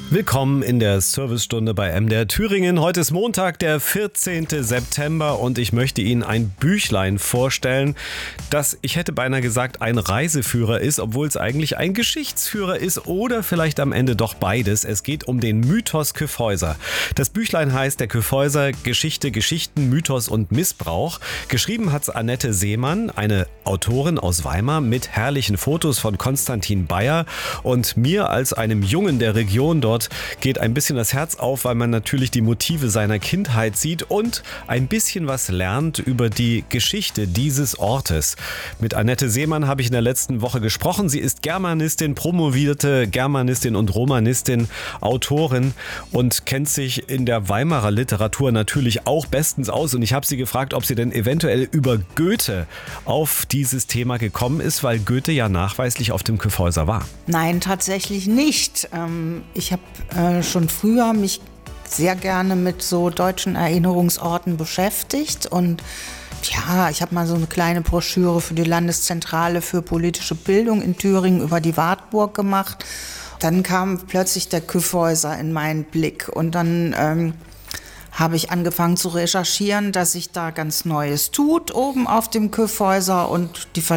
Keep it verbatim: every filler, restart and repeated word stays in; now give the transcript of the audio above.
Willkommen in der Servicestunde bei M D R Thüringen. Heute ist Montag, der vierzehnten September und ich möchte Ihnen ein Büchlein vorstellen, das, ich hätte beinahe gesagt, ein Reiseführer ist, obwohl es eigentlich ein Geschichtsführer ist oder vielleicht am Ende doch beides. Es geht um den Mythos Kyffhäuser. Das Büchlein heißt der Kyffhäuser Geschichte, Geschichten, Mythos und Missbrauch. Geschrieben hat's Annette Seemann, eine Autorin aus Weimar mit herrlichen Fotos von Konstantin Bayer und mir als einem Jungen der Region dort geht ein bisschen das Herz auf, weil man natürlich die Motive seiner Kindheit sieht und ein bisschen was lernt über die Geschichte dieses Ortes. Mit Annette Seemann habe ich in der letzten Woche gesprochen. Sie ist Germanistin, promovierte Germanistin und Romanistin, Autorin und kennt sich in der Weimarer Literatur natürlich auch bestens aus. Und ich habe sie gefragt, ob sie denn eventuell über Goethe auf dieses Thema gekommen ist, weil Goethe ja nachweislich auf dem Kyffhäuser war. Nein, tatsächlich nicht. Ich habe äh, schon früher mich sehr gerne mit so deutschen Erinnerungsorten beschäftigt und ja, ich habe mal so eine kleine Broschüre für die Landeszentrale für politische Bildung in Thüringen über die Wartburg gemacht. Dann kam plötzlich der Kyffhäuser in meinen Blick und dann ähm, habe ich angefangen zu recherchieren, dass sich da ganz Neues tut oben auf dem Kyffhäuser und die Verleger